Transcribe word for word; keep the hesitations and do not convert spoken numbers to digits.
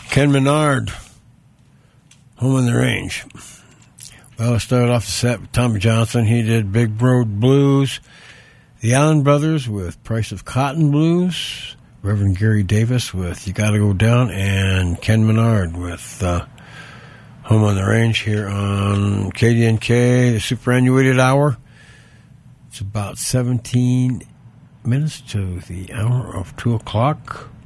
Ken Menard, Home on the Range. Well, I started off the set with Tommy Johnson. He did Big Road Blues. The Allen Brothers with Price of Cotton Blues. Reverend Gary Davis with You Gotta Go Down. And Ken Menard with uh, Home on the Range here on K D N K, the Superannuated Hour. It's about seventeen minutes to the hour of two o'clock.